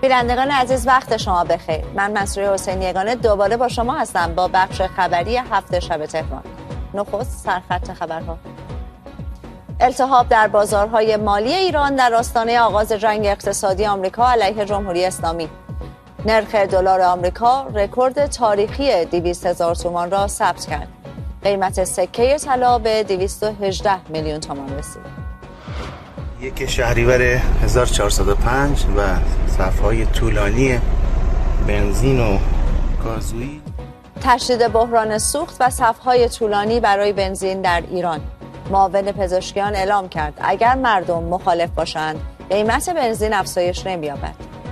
بینندگان عزیز وقت شما بخیر. من منصوره حسینی یگانه دوباره با شما هستم با بخش خبری هفت شب تهران. نخست سرخط خبرها. التهاب در بازارهای مالی ایران در آستانه آغاز جنگ اقتصادی آمریکا علیه جمهوری اسلامی. نرخ دلار آمریکا رکورد تاریخی 200,000 تومان را ثبت کرد. قیمت سکه طلا به 218 میلیون تومان رسید. یک شهریور 1405 و صف‌های طولانی بنزین و گازوئیل. تشدید بحران سوخت و صف‌های طولانی برای بنزین در ایران. معاون پزشکیان اعلام کرد اگر مردم مخالف باشند قیمت بنزین افزایش نمی‌یابد.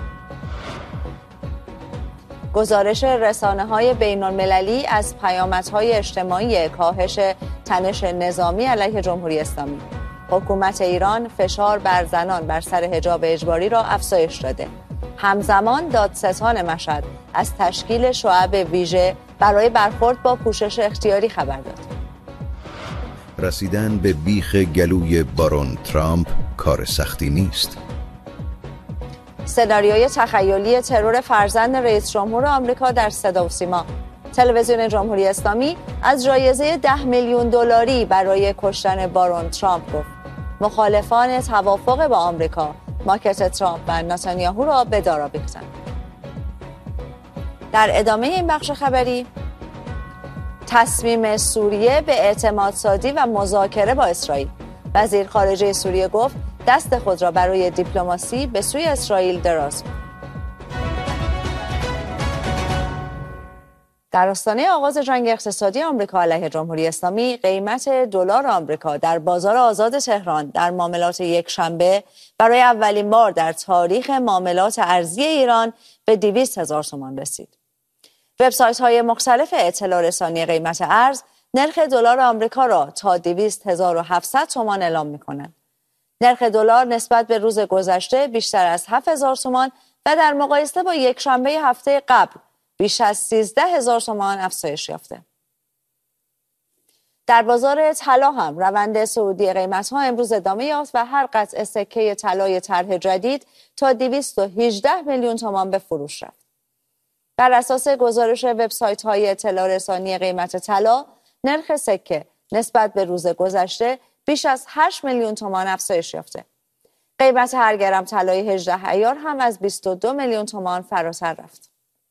گزارش رسانه‌های بین‌المللی از پیامدهای اجتماعی کاهش تنش نظامی علیه جمهوری اسلامی. حکومت ایران فشار بر زنان بر سر حجاب اجباری را افزایش داده. همزمان دادستان مشهد از تشکیل شعب ویژه برای برخورد با پوشش اختیاری خبر داد. رسیدن به بیخ گلوی بارون ترامپ کار سختی نیست. سناریوی تخیلی ترور فرزند رئیس جمهور آمریکا در صدا و سیما. تلویزیون جمهوری اسلامی از جایزه 10 میلیون دلاری برای کشتن بارون ترامپ گفت. مخالفان توافق با آمریکا ماکت ترامپ و نتانیاهو را به دار آویختند. در ادامه این بخش خبری، تصمیم سوریه به اعتمادسازی و مذاکره با اسرائیل. وزیر خارجه سوریه گفت دست خود را برای دیپلماسی به سوی اسرائیل دراز کند. در آستانه آغاز جنگ اقتصادی آمریکا علیه جمهوری اسلامی، قیمت دلار آمریکا در بازار آزاد تهران در معاملات یکشنبه برای اولین بار در تاریخ معاملات ارزی ایران به 200,000 تومان رسید. وبسایت‌های مختلف اطلاع رسانی قیمت ارز نرخ دلار آمریکا را تا 200,700 تومان اعلام می‌کنند. نرخ دلار نسبت به روز گذشته بیشتر از 7,000 تومان و در مقایسه با یکشنبه هفته قبل بیش از 13,000 تومان افزایش یافته. در بازار طلا هم روند صعودی قیمت‌ها امروز ادامه یافت و هر قطعه سکه طلای طرح جدید تا 218 میلیون تومان به فروش رفت. بر اساس گزارش وبسایت‌های اطلاع رسانی قیمت طلا، نرخ سکه نسبت به روز گذشته بیش از 8 میلیون تومان افزایش یافته. قیمت هر گرم طلای 18 ایار هم از 22 میلیون تومان فراتر رفت.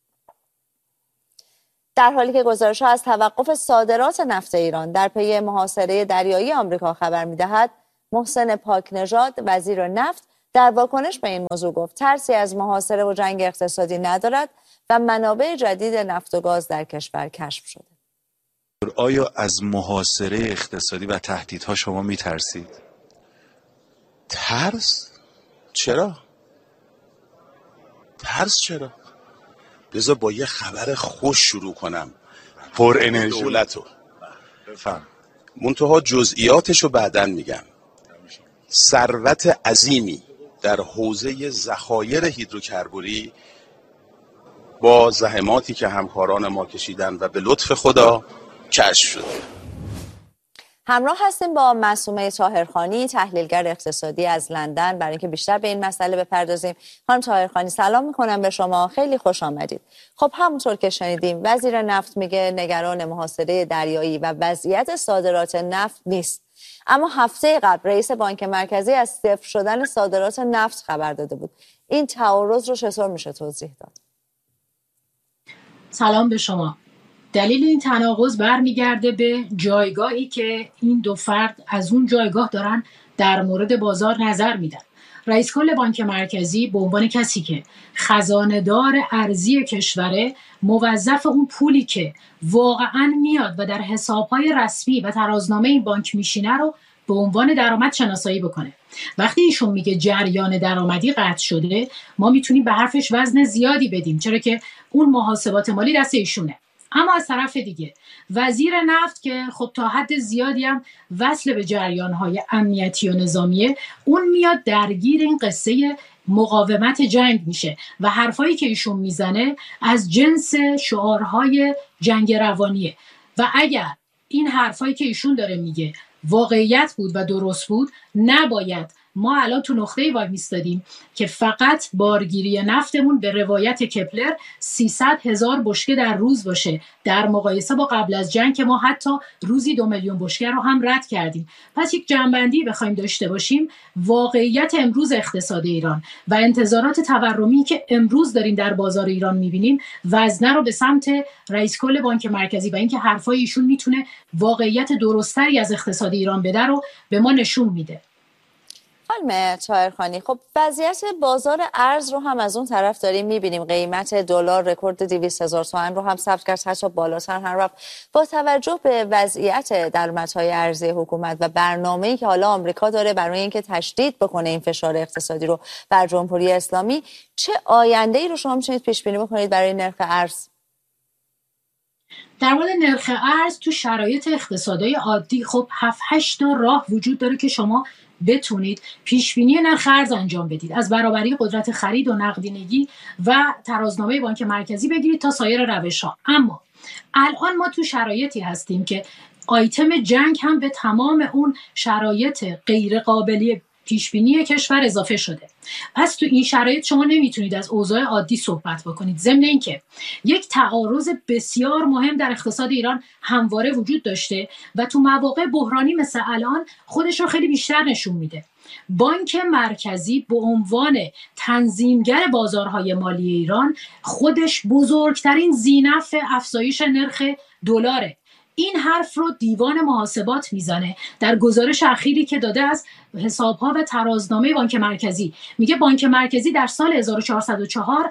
در حالی که گزارش‌ها از توقف صادرات نفت ایران در پی محاصره دریایی آمریکا خبر می‌دهد، محسن پاکنژاد وزیر نفت در واکنش به این موضوع گفت ترسی از محاصره و جنگ اقتصادی ندارد و منابع جدید نفت و گاز در کشور کشف شده. آیا از محاصره اقتصادی و تهدیدها شما می‌ترسید؟ ترس؟ چرا؟ ترس چرا؟ بذار با یه خبر خوش شروع کنم. پر انرژی دولتو بفهم. منتها جزئیاتشو بعداً میگم. ثروت عظیمی در حوزه ذخایر هیدروکربوری با زحماتی که همکاران ما کشیدن و به لطف خدا کشف شده. همراه هستیم با معصومه طاهرخانی، تحلیلگر اقتصادی از لندن، برای اینکه بیشتر به این مسئله بپردازیم. خانم طاهرخانی سلام میکنم به شما، خیلی خوش آمدید. خب همونطور که شنیدیم وزیر نفت میگه نگران محاصره دریایی و وضعیت صادرات نفت نیست. اما هفته قبل رئیس بانک مرکزی از صفر شدن صادرات نفت خبر داده بود. این تعارض رو چطور میشه توضیح داد؟ سلام به شما. دلیل این تناقض برمیگرده به جایگاهی که این دو فرد از اون جایگاه دارن در مورد بازار نظر میدن. رئیس کل بانک مرکزی به عنوان کسی که خزانه‌دار ارزی کشوره، موظف اون پولی که واقعا میاد و در حسابهای رسمی و ترازنامه این بانک میشینه رو به عنوان درآمد شناسایی بکنه. وقتی ایشون میگه جریان درآمدی قطع شده، ما میتونیم به حرفش وزن زیادی بدیم، چرا که اون محاسبات مالی دست ایشونه. اما از طرف دیگه وزیر نفت که خب تا حد زیادی هم وصل به جریان‌های امنیتی و نظامیه، اون میاد درگیر این قصه مقاومت جنگ میشه و حرفایی که ایشون میزنه از جنس شعارهای جنگ روانیه و اگر این حرفایی که ایشون داره میگه واقعیت بود و درست بود، نباید ما الان تو نقطه‌ای وای میستادیم که فقط بارگیری نفتمون به روایت کپلر 300,000 بشکه در روز باشه، در مقایسه با قبل از جنگ که ما حتی روزی 2 میلیون بشکه رو هم رد کردیم. پس یک جنبندی بخوایم داشته باشیم، واقعیت امروز اقتصاد ایران و انتظارات تورمی که امروز داریم در بازار ایران میبینیم وزنه رو به سمت رئیس کل بانک مرکزی و اینکه حرفای ایشون میتونه واقعیت درستری از اقتصاد ایران بده رو به ما نشون میده. خانم طاهرخانی، خب وضعیت بازار ارز رو هم از اون طرف داریم میبینیم. قیمت دلار رکورد 200,000 تومان رو هم ثبت کرد، حتی بالاتر هم رفت. با توجه به وضعیت درآمدهای ارزی حکومت و برنامه‌ای که حالا آمریکا داره برای اینکه تشدید بکنه این فشار اقتصادی رو بر جمهوری اسلامی، چه آینده‌ای رو شما میتونید پیش بینی بکنید برای نرخ ارز؟ در مورد نرخ ارز تو شرایط اقتصادی عادی خب 7-8 تا راه وجود داره که شما بتونید پیشبینی نرخ ارز انجام بدید، از برابری قدرت خرید و نقدینگی و ترازنامه بانک مرکزی بگیرید تا سایر روش‌ها. اما الان ما تو شرایطی هستیم که آیتم جنگ هم به تمام اون شرایط غیر قابلی پیشبینی کشور اضافه شده. پس تو این شرایط شما نمیتونید از اوضاع عادی صحبت بکنید، ضمن اینکه یک تعارض بسیار مهم در اقتصاد ایران همواره وجود داشته و تو مواقع بحرانی مثل الان خودش رو خیلی بیشتر نشون میده. بانک مرکزی به عنوان تنظیمگر بازارهای مالی ایران خودش بزرگترین ذینفع افزایش نرخ دلاره. این حرف رو دیوان محاسبات میزنه در گزارش اخیری که داده از حسابها و ترازنامه بانک مرکزی. میگه بانک مرکزی در سال 1404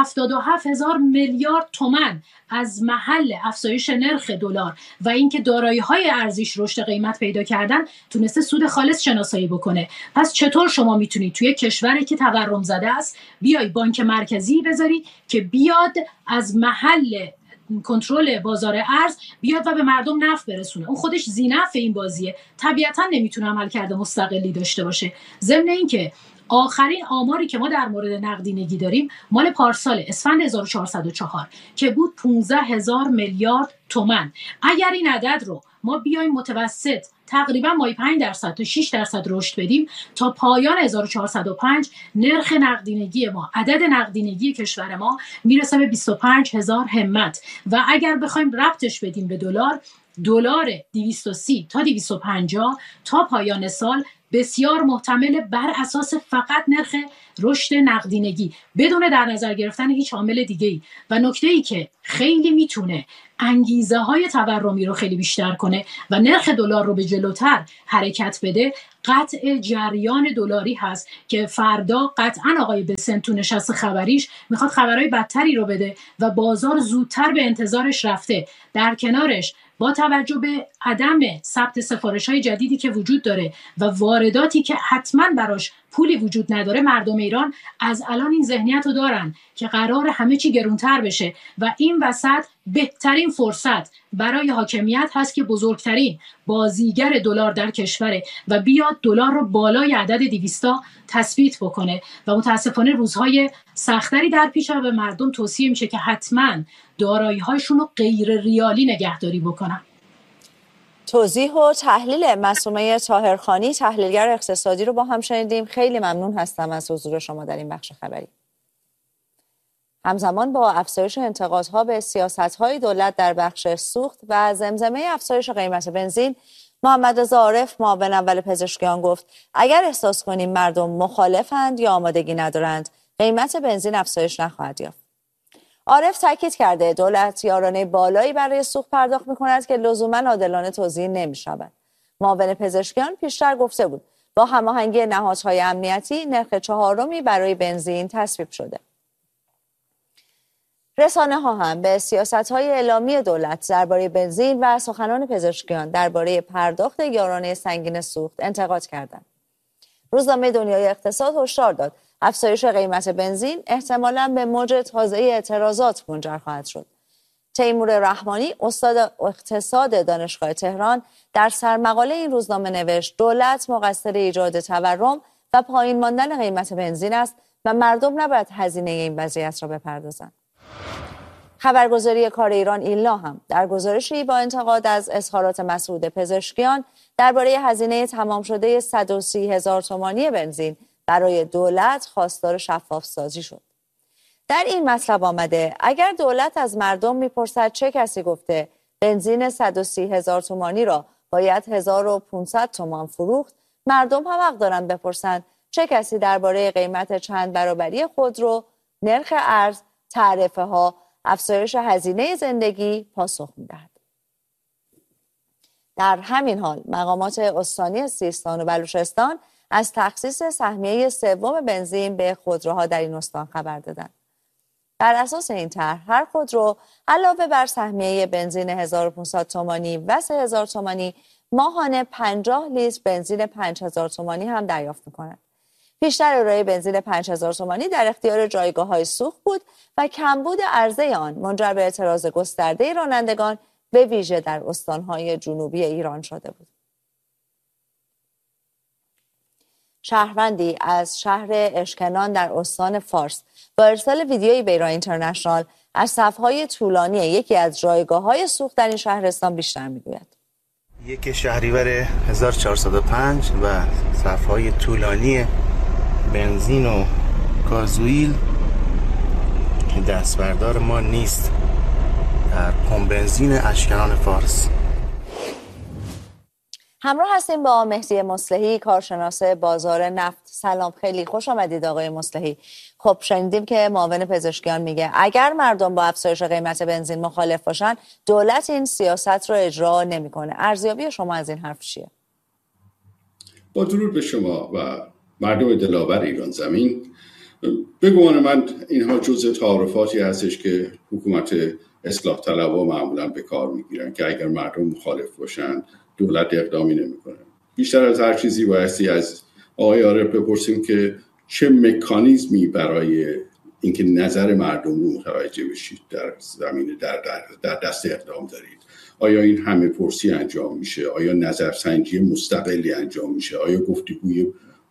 77,000 میلیارد تومان از محل افزایش نرخ دلار و اینکه دارایی‌های ارزیش رشد قیمت پیدا کردن تونسته سود خالص شناسایی بکنه. پس چطور شما میتونید توی کشوری که تورم زده است بیای بانک مرکزی بذاری که بیاد از محل کنترل بازار ارز بیاد و به مردم نفت برسونه؟ اون خودش ذینفع این بازیه، طبیعتا نمیتونه عملکرد مستقلی داشته باشه. ضمن اینکه آخرین آماری که ما در مورد نقدینگی داریم مال پارسال اسفند 1404 که بود 15,000 میلیارد تومان. اگر این عدد رو ما بیایم متوسط تقریبا مای 5% تا 6% رشد بدیم تا پایان 1405 نرخ نقدینگی ما، عدد نقدینگی کشور ما میرسه به 25,000 همت و اگر بخوایم ربطش بدیم به دلار 230 تا 250 تا پایان سال بسیار محتمل بر اساس فقط نرخ رشد نقدینگی بدون در نظر گرفتن هیچ عامل دیگه‌ای. و نکته‌ای که خیلی میتونه انگیزه های تورمی رو خیلی بیشتر کنه و نرخ دلار رو به جلوتر حرکت بده، قطع جریان دلاری هست که فردا قطعا آقای بسن تو نشست خبریش میخواد خبرهای بدتری رو بده و بازار زودتر به انتظارش رفته. در کنارش با توجه به عدم ثبت سفارش‌های جدیدی که وجود داره و وارداتی که حتما براش پولی وجود نداره، مردم ایران از الان این ذهنیت رو دارن که قرار همه چی گرونتر بشه و این وسط بهترین فرصت برای حاکمیت هست که بزرگترین بازیگر دلار در کشوره و بیاد دلار رو بالای عدد 200 تثبیت بکنه و متاسفانه روزهای سختری در پیش و به مردم توصیه میشه که حتما دارایی‌هاشون رو غیر ریالی نگهداری بکنن. توضیح و تحلیل معصومه طاهرخانی، تحلیلگر اقتصادی رو با هم شنیدیم. خیلی ممنون هستم از حضور شما در این بخش خبری. همزمان با افزایش انتقادها به سیاست‌های دولت در بخش سوخت و زمزمه افزایش قیمت بنزین، محمد رضا عارف معاون اول پزشکیان گفت اگر احساس کنیم مردم مخالفند یا آمادگی ندارند، قیمت بنزین افزایش نخواهد یافت. عارف تاکید کرده دولت یارانه بالایی برای سوخت پرداخت می‌کند که لزوماً عادلانه توزیع نمی‌شود. معاون پزشکیان پیشتر گفته بود با هماهنگی نهادهای امنیتی نرخ 4 برای بنزین تصویب شده. رسانه‌ها هم به سیاست‌های اعلامی دولت درباره بنزین و سخنان پزشکیان درباره پرداخت یارانه سنگین سوخت انتقاد کردند. روزنامه دنیای اقتصاد هشدار داد افزایش قیمت بنزین احتمالاً به موج تازه اعتراضات منجر خواهد شد. تیمور رحمانی استاد اقتصاد دانشگاه تهران در سرمقاله این روزنامه نوشت دولت مقصر ایجاد تورم و پایین ماندن قیمت بنزین است و مردم نباید هزینه این وضعیت را بپردازند. خبرگزاری کار ایران ایلنا هم در گزارشی با انتقاد از اظهارات مسعود پزشکیان درباره هزینه تمام شده 130,000 تومانی بنزین برای دولت خواستار شفاف سازی شد. در این مطلب آمده اگر دولت از مردم میپرسد چه کسی گفته بنزین 130,000 تومانی را باید 1500 تومان فروخت، مردم هم حق دارند بپرسند چه کسی درباره قیمت چند برابری خودرو، نرخ ارز، تعرفه ها، افزایش هزینه زندگی پاسخ می‌دهد. در همین حال مقامات استانی سیستان و بلوچستان از تخصیص سهمیه سوم بنزین به خودروها در این استان خبر دادند. بر اساس این طرح هر خودرو علاوه بر سهمیه بنزین 1500 تومانی و 3000 تومانی ماهانه 50 لیتر بنزین 5000 تومانی هم دریافت می‌کند. پیشتر ارائه بنزین 5000 تومانی در اختیار جایگاه‌های سوخت بود و کمبود عرضه آن منجر به اعتراض گسترده رانندگان به ویژه در استان‌های جنوبی ایران شده بود. شهروندی از شهر اشکنان در استان فارس با ارسال ویدیویی به ایران اینترنشنال از صف‌های طولانی یکی از جایگاه‌های سوخت در این شهرستان بیشتر می‌گوید. 1 شهریور 1405 و صف‌های طولانی بنزین و گازوئیل دستبردار ما نیست در پمپ بنزین اشکنان فارس. همراه هستیم با مهدی مصلحی، کارشناس بازار نفت. سلام، خیلی خوش آمدید آقای مصلحی. خب شنیدیم که معاون پزشکیان میگه اگر مردم با افزایش قیمت بنزین مخالف باشن دولت این سیاست رو اجرا نمیکنه. ارزیابی شما از این حرف چیه؟ با درود به شما و مردم دلاور ایران زمین، به گمان من اینها جزء تعارفاتی هستش که حکومت اصلاح طلبها معمولا به کار میگیرن که اگر مردم مخالف باشن دولت اقدامی نمیکنه. بیشتر از هر چیزی بایستی از آقای عارف بپرسیم که چه مکانیزمی برای اینکه نظر مردم رو متوجه بشید در زمینه در دست اقدام دارید. آیا این همه پرسی انجام میشه؟ آیا نظرسنجی مستقلی انجام میشه؟ آیا گفتگوی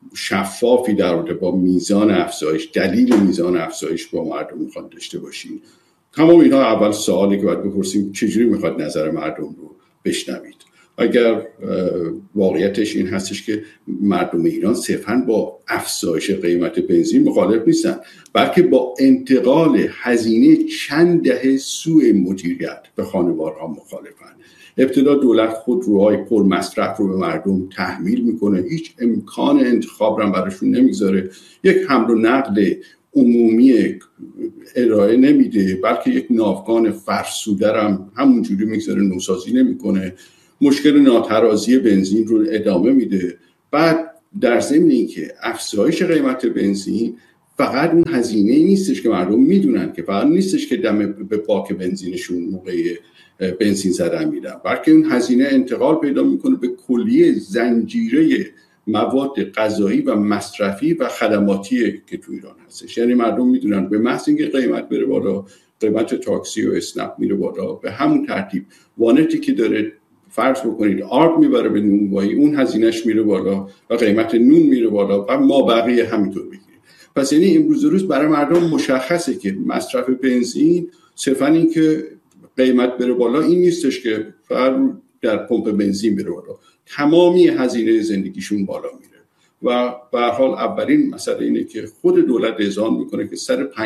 شفافی در رابطه با میزان افزایش، دلیل میزان افزایش با مردم میخواد داشته باشین؟ تمام اینها اول سوالی که باید بپرسیم چجوری میخواد نظر مردم رو بشنوید. اگر واقعیتش این هستش که مردم ایران صرفاً با افزایش قیمت بنزین مخالف نیستن، بلکه با انتقال هزینه چند دهه سوء مدیریت به خانوارها مخالفن. ابتدا دولت خودروهای پر مصرف رو به مردم تحمیل میکنه، هیچ امکان انتخاب رو براشون نمیذاره، یک حمل و نقل عمومی ارائه نمیده، بلکه یک ناوگان فرسوده هم همونجوری میگذاره، نوسازی نمیکنه، مشکل ناترازی بنزین رو ادامه میده. بعد در ضمن اینکه افزایش قیمت بنزین فقط اون هزینه نیستش که مردم میدونن که فقط نیستش که دم به باک بنزینشون موقع بنزین زدن میدن، بلکه اون هزینه انتقال پیدا میکنه به کلیه زنجیره مواد غذایی و مصرفی و خدماتی که تو ایران هستش. یعنی مردم میدونن به محض اینکه قیمت بره بالا، قیمت تاکسی و اسنپ میره بالا، به همون ترتیب وانتی که داره فرض بکنید آرد میبره به نونوایی، اون هزینهش میره بالا و قیمت نون میره بالا و ما بقیه همینطور بگیریم. پس یعنی امروز روز برای مردم مشخصه که مصرف بنزین صرفا این که قیمت بره بالا این نیستش که فقط در پمپ بنزین بره بالا، تمامی هزینه زندگیشون بالا میره و به هر حال اولین مسئله اینه که خود دولت اذعان میکنه که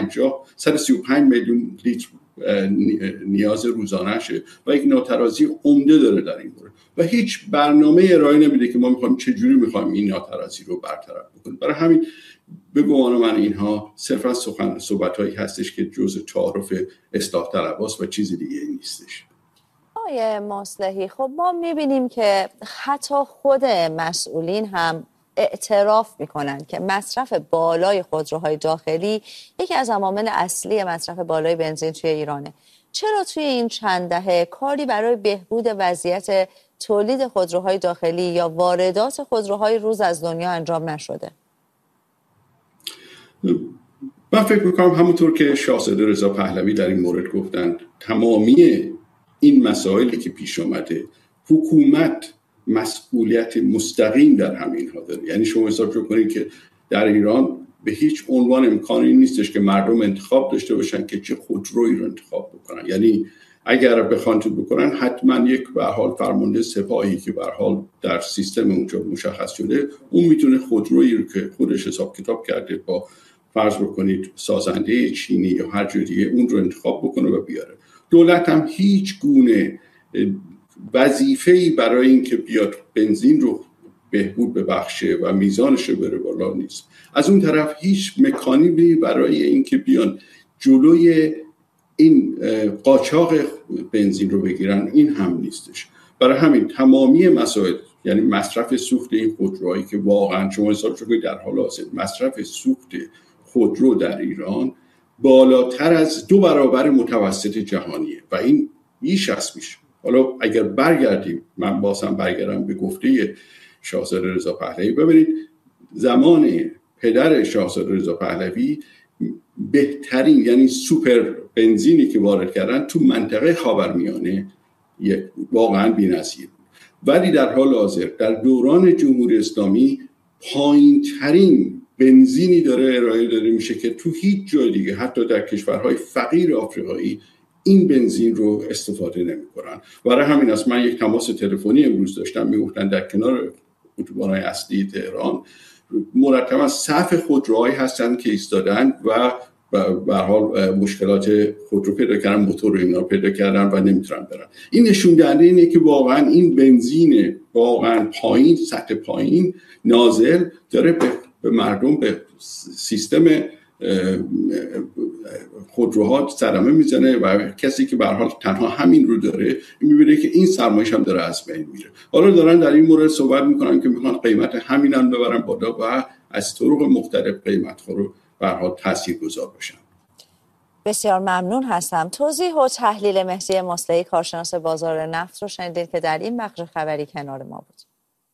135 میلیون لیتر نیاز روزانه‌شه و یک ناترازی عمده داره در این مورد و هیچ برنامه ارائه نمیده که ما میخوایم چجوری میخوایم این ناترازی رو برطرف بکنیم. برای همین به گمان من اینها صرفا صحبت‌هایی هستش که جزء تعارف اصلاح طلباست و چیز دیگه نیستش. آقای مصلحی، خب ما میبینیم که حتی خود مسئولین هم اعتراف میکنن که مصرف بالای خودروهای داخلی یکی از عوامل اصلی مصرف بالای بنزین توی ایرانه. چرا توی این چند دهه کاری برای بهبود وضعیت تولید خودروهای داخلی یا واردات خودروهای روز از دنیا انجام نشده؟ من فکر میکنم همونطور که شاهزاده رضا پهلوی در این مورد گفتند، تمامی این مسائلی که پیش اومده حکومت مسئولیت مستقیم در همینها داره. یعنی شما حساب کنید که در ایران به هیچ عنوان امکانی نیستش که مردم انتخاب داشته باشن که چه خودرویی رو انتخاب بکنن. یعنی اگر بخوان تو بکنن حتما یک به هر حال فرمانده سپاهی که به هر حال در سیستم اونجا مشخص شده، اون میتونه خودرویی رو که خودش حساب کتاب کرده با فرض بکنید سازنده چینی یا هر جور دیگه اون رو انتخاب بکنه و بیاره. دولت هم هیچ گونه وظیفه‌ای برای اینکه بیاد بنزین رو بهبود ببخشه و میزانش رو بره بالا نیست. از اون طرف هیچ مکانیزمی برای اینکه بیان جلوی این قاچاق بنزین رو بگیرن این هم نیستش. برای همین تمامی مسائل، یعنی مصرف سوخت این خودروهایی که واقعا شما حساب کنید در حال حاضر مصرف سوخت خودرو در ایران بالاتر از 2 برابر متوسط جهانیه و این بیش از میشه. حالا اگر برگردیم، من بازم برگردم به گفته شاهزاده رضا پهلوی، ببینید زمان پدر شاهزاده رضا پهلوی بهترین یعنی سوپر بنزینی که وارد کردن تو منطقه خاورمیانه واقعا بی‌نظیر، ولی در حال حاضر در دوران جمهوری اسلامی پایین ترین بنزینی داره ارائه داده میشه که تو هیچ جای دیگه حتی در کشورهای فقیر آفریقایی این بنزین رو استفاده نمی‌کنن. برای همین است من یک تماس تلفنی امروز داشتم، میگفتن در کنار اتوبان‌های اصلی تهران مرتبا صف خودروهایی هستن که ایستادن و به هر حال مشکلات خودرو پیدا کردن، موتور اینا پیدا کردن و نمیتونن برن. این نشون دهنده اینه که واقعا این بنزین واقعا پایین، سطح پایین نازل داره به مردم، به سیستم خودروها صدمه میزنه و کسی که به هر حال تنها همین رو داره میبینه که این سرمایه‌اش هم داره از بین میره. حالا دارن در این مورد صحبت میکنن که میخوان قیمت همین هم ببرن بالا و از طرق مختلف قیمت رو به هر حال تاثیرگذار باشن. بسیار ممنون هستم. توضیح و تحلیل مهدی مصلحی کارشناس بازار نفت رو شنیدید که در این بخش خبری کنار ما بود.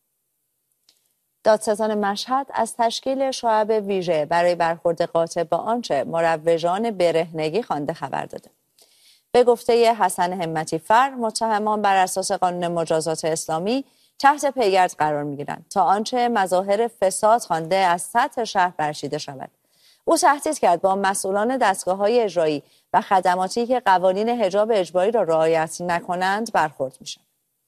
دادستان مشهد از تشکیل شعب ویژه برای برخورد قاطع با آنچه مروجان برهنگی خوانده خبر داده. به گفته حسن همتی فر، متهمان بر اساس قانون مجازات اسلامی تحت پیگرد قرار می‌گیرند تا آنچه مظاهر فساد خوانده از سطح شهر برچیده شود. او تهدید کرد با مسئولان دستگاه‌های اجرایی و خدماتی که قوانین حجاب اجباری را رعایت نکنند برخورد می‌شود.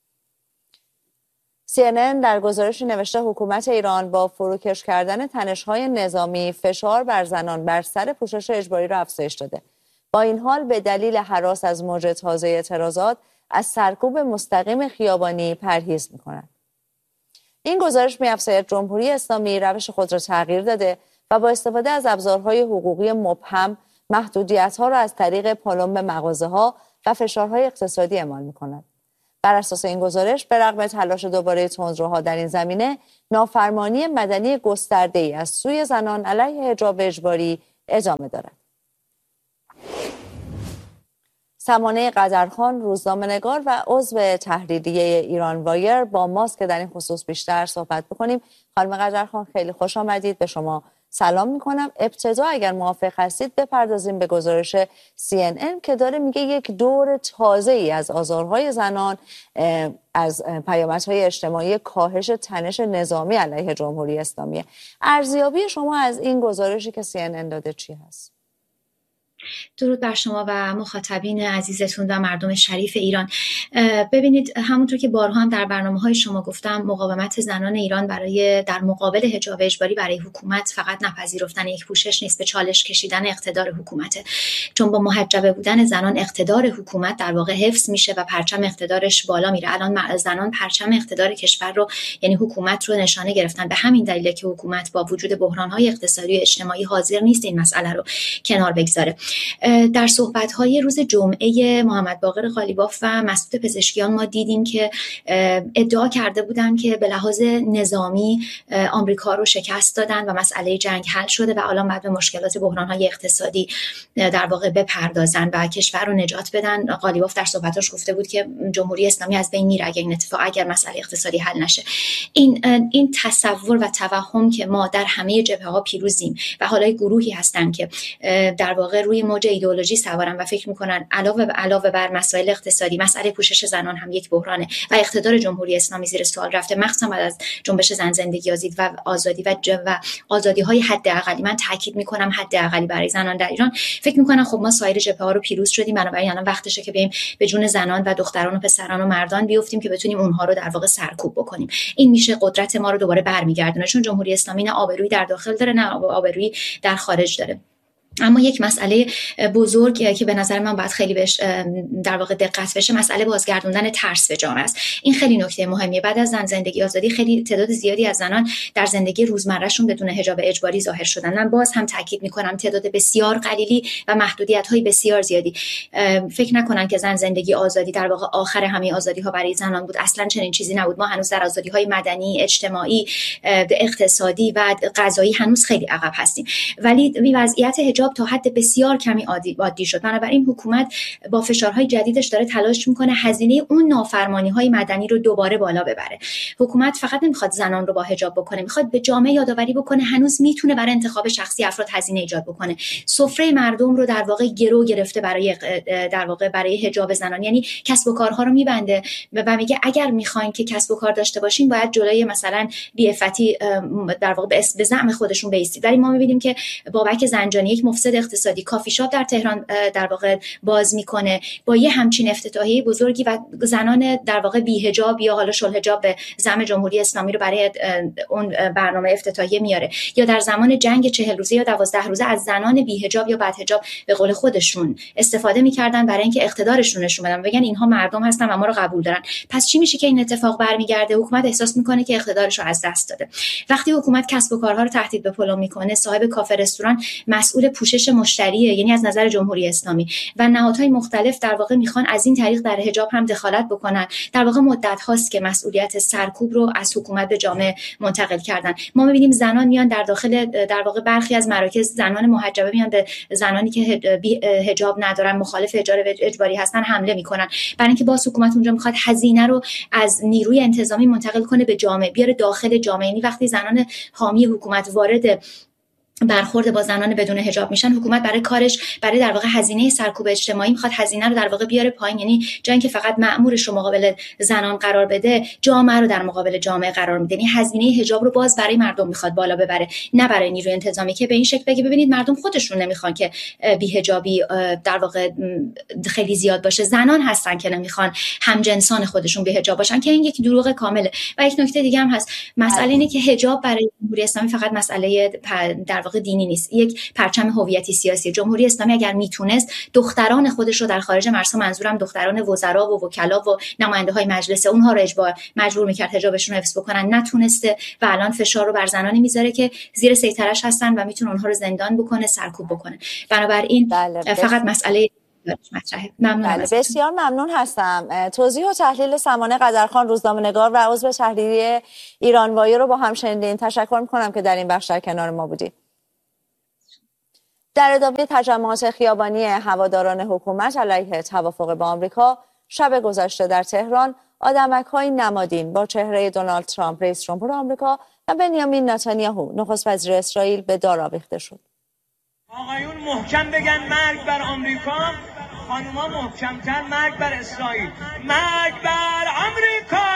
CNN در گزارشی نوشته حکومت ایران با فروکش کردن تنش‌های نظامی فشار بر زنان بر سر پوشش اجباری را افزایش داده. با این حال به دلیل هراس از موج تازه اعتراضات از سرکوب مستقیم خیابانی پرهیز می‌کنند. این گزارش می‌افزاید جمهوری اسلامی روش خود را تغییر داده و با استفاده از ابزارهای حقوقی مبهم محدودیت‌ها را از طریق پلم مغازه‌ها و فشارهای اقتصادی اعمال می‌کند. بر اساس این گزارش به رغم تلاش دوباره تندروها در این زمینه، نافرمانی مدنی گسترده‌ای از سوی زنان علیه حجاب اجباری ادامه دارد. سمانه قدرخان، روزنامه‌نگار و عضو تحریریه ایران وایر با ماست که در این خصوص بیشتر صحبت بکنیم. خانم قدرخان خیلی خوش آمدید. به شما سلام میکنم. ابتدا اگر موافق هستید بپردازیم به گزارش CNN که داره میگه یک دور تازه‌ای از آزارهای زنان از پیامدهای اجتماعی کاهش تنش نظامی علیه جمهوری اسلامی. ارزیابی شما از این گزارشی که CNN داده چی هست؟ درود بر شما و مخاطبین عزیزتون و مردم شریف ایران. ببینید همونطور که بارها هم در برنامه‌های شما گفتم، مقاومت زنان ایران برای در مقابل حجاب اجباری برای حکومت فقط نپذیرفتن یک پوشش نیست، به چالش کشیدن اقتدار حکومته. چون با محجبه بودن زنان اقتدار حکومت در واقع حفظ میشه و پرچم اقتدارش بالا میره. الان زنان پرچم اقتدار کشور رو یعنی حکومت رو نشانه گرفتن. به همین دلیل که حکومت با وجود بحران‌های اقتصادی و اجتماعی حاضر نیست این مسئله رو کنار بگذاره. در صحبت‌های روز جمعه محمد باقر قالیباف و مسعود پزشکیان ما دیدیم که ادعا کرده بودند که به لحاظ نظامی آمریکا رو شکست دادن و مسئله جنگ حل شده و الان بعد به مشکلات بحران‌های اقتصادی در واقع بپردازن و کشور رو نجات بدن. قالیباف در صحبتاش گفته بود که جمهوری اسلامی از بین میره اگر مسئله اقتصادی حل نشه. این تصور و توهم که ما در همه جبهه‌ها پیروزیم و حالا گروهی هستن که در واقع روی روی موج ایدئولوژی سوارن و فکر میکنن علاوه بر مسائل اقتصادی، مسئله پوشش زنان هم یک بحرانه و اقتدار جمهوری اسلامی زیر سوال رفته، مخصوصا بعد از جنبش زن زندگی آزادی و آزادی و آزادی‌های حداقلی. من تاکید میکنم حداقلی برای زنان در ایران. فکر میکنن خب ما سایر جبهه‌ها رو پیروز شدیم، بنابراین الان وقتشه که بریم به جون زنان و دختران و پسران و مردان بیفتیم که بتونیم اونها رو در واقع سرکوب بکنیم. این میشه قدرت ما رو دوباره برمیگردونه، چون جمهوری اسلامی نه آبرویی در داخل داره نه آبرویی در خارج داره. اما یک مسئله بزرگ که به نظر من باید خیلی بهش در واقع دقت بشه، مسئله بازگردوندن ترس به جامعه است. این خیلی نکته مهمیه. بعد از زن زندگی آزادی خیلی تعداد زیادی از زنان در زندگی روزمرهشون بدون حجاب اجباری ظاهر شدن. من باز هم تاکید میکنم تعداد بسیار قلیلی و محدودیت‌های بسیار زیادی. فکر نکنن که زن زندگی آزادی در واقع آخر همه آزادی‌ها برای زنان بود. اصلا چنین چیزی نبود. ما هنوز در آزادی‌های مدنی، اجتماعی، اقتصادی و قضایی هنوز خیلی عقب هستیم. ولی وضعیت تا حد بسیار کمی عادی شد. بنابراین حکومت با فشارهای جدیدش داره تلاش میکنه هزینه اون نافرمانی‌های مدنی رو دوباره بالا ببره. حکومت فقط نمیخواد زنان رو با حجاب بکنه، میخواد به جامعه یادآوری بکنه هنوز میتونه برای انتخاب شخصی افراد هزینه ایجاد بکنه. سفره مردم رو در واقع گرو گرفته برای حجاب زنان، یعنی کسب و کارها رو میبنده و میگه اگر میخواین که کسب و کار داشته باشین باید جلوی مثلا بی‌عفتی در واقع به زعم خودشون بایستید. ولی ما میبینیم که بابک زنجانی، یک مفسد اقتصادی، کافی شاپ در تهران در واقع باز میکنه با یه همچین افتتاحیه بزرگی و زنان در واقع بی حجاب یا حالا شل حجاب به زعم جمهوری اسلامی رو برای اون برنامه افتتاحیه میاره. یا در زمان جنگ 40 روزه یا 12 روزه از زنان بی حجاب یا بد حجاب به قول خودشون استفاده میکردن برای اینکه اقتدارشون نشون بدن، بگن اینها مردم هستن و ما رو قبول دارن. پس چی میشه که این اتفاق برمیگرده؟ حکومت احساس میکنه که اقتدارش رو از دست داده. وقتی حکومت کسب و کارها رو تهدید به پلو میکنه، صاحب کافه رستوران مسئول پوشش مشتریه، یعنی از نظر جمهوری اسلامی، و نهادهای مختلف در واقع میخوان از این طریق در حجاب هم دخالت بکنن. در واقع مدت هاست که مسئولیت سرکوب رو از حکومت به جامعه منتقل کردن. ما میبینیم زنان میان در داخل در واقع برخی از مراکز، زنان محجبه میان به زنانی که حجاب ندارن، مخالف حجاب اجباری هستن حمله میکنن، برای اینکه باز حکومت اونجا میخواد هزینه رو از نیروی انتظامی منتقل کنه به جامعه، بیاره داخل جامعه. یعنی وقتی زنان حامی حکومت وارد برخورد با زنان بدون حجاب میشن، حکومت برای کارش، برای در واقع هزینه سرکوب اجتماعی میخواد هزینه رو در واقع بیاره پایین. یعنی جای اینکه فقط مأمورش رو مقابل زنان قرار بده، جامعه رو در مقابل جامعه قرار میده. یعنی هزینه حجاب رو باز برای مردم میخواد بالا ببره، نه برای نیروی انتظامی که به این شکل بگه ببینید مردم خودشون نمیخوان که بی‌حجابی در واقع خیلی زیاد باشه، زنان هستن که نمیخوان همجنسان خودشون بی‌حجاب باشن، که این یک دروغ کامله. و یک نکته دیگه هم هست، مسئله اینه که حجاب برای جمهوری اسلامی فقط مسئله در واقع دینی نیست، یک پرچم هویتی سیاسی. جمهوری اسلامی اگر میتونست دختران خودش رو در خارج مرزها، منظورم دختران وزرا و وکلا و نماینده های مجلس، اونها رو مجبور میکرد حجابشون رو حفظ بکنن، نتونسته و الان فشار رو بر زنانی میذاره که زیر سیطرش هستن و میتونه اونها رو زندان بکنه، سرکوب بکنه. بنابراین فقط مسئله بله، بسیار ممنون هستم. توضیح و تحلیل سمانه قدرخان، روزنامه‌نگار و عضو تحریریه ایرانوایی رو با هم شنیدین. تشکر میکنم که در این بخش در کنار ما بودید. در ادامه تجمعات خیابانی هواداران حکومت علیه توافق با آمریکا، شب گذشته در تهران آدمک‌های نمادین با چهره دونالد ترامپ رئیس جمهور آمریکا و بنیامین نتانیاهو نخست وزیر اسرائیل به دار آویخته شد. آقایون محکم بگن مرگ بر آمریکا، خانوما محکم‌تر مرگ بر اسرائیل، مرگ بر آمریکا.